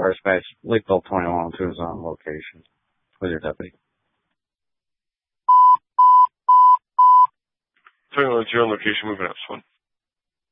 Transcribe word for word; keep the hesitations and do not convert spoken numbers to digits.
Fire Space, Lakeville twenty-one oh two is on location with your deputy. twenty-one oh two on location, moving up, one.